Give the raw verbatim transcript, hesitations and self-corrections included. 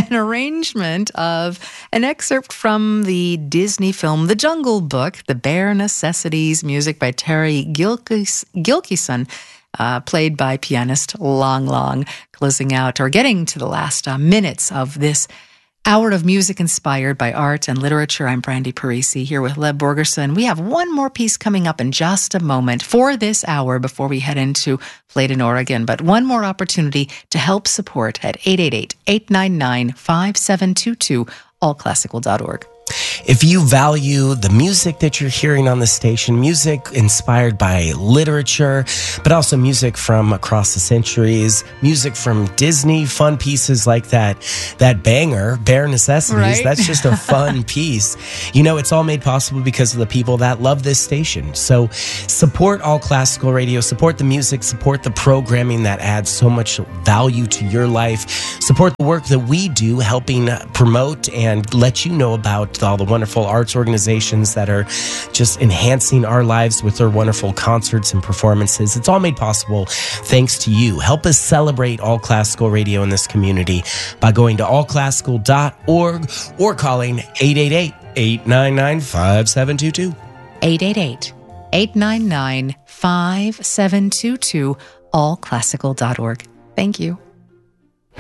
an arrangement of an excerpt from the Disney film The Jungle Book, The Bare Necessities, music by Terry Gilkis- Gilkyson, uh, played by pianist Long Long, closing out or getting to the last uh, minutes of this hour of music inspired by art and literature. I'm Brandy Parisi here with Leb Borgerson. We have one more piece coming up in just a moment for this hour before we head into Playdon, Oregon. But one more opportunity to help support at eight eight eight, eight nine nine, five seven two two, all classical dot org. If you value the music that you're hearing on the station, music inspired by literature, but also music from across the centuries, music from Disney, fun pieces like that, that banger, Bare Necessities, right? That's just a fun piece. You know, it's all made possible because of the people that love this station. So support All Classical Radio, support the music, support the programming that adds so much value to your life, support the work that we do helping promote and let you know about all the wonderful arts organizations that are just enhancing our lives with their wonderful concerts and performances. It's all made possible thanks to you. Help us celebrate All Classical Radio in this community by going to all classical dot org or calling eight eight eight, eight nine nine, five seven two two. eight eight eight, eight nine nine, five seven two two, all classical dot org. Thank you.